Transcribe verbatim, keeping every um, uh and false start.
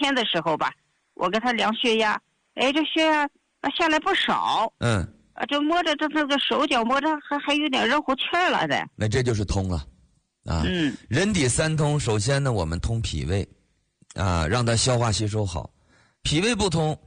天的时候吧，我给他量血压，哎，这血压啊下来不少。 嗯。 啊，这摸着这这个手脚摸着还还有点热乎气儿了的。 那这就是通了，啊。 嗯。 人体三通，首先呢，我们通脾胃，啊，让它消化吸收好。脾胃不通，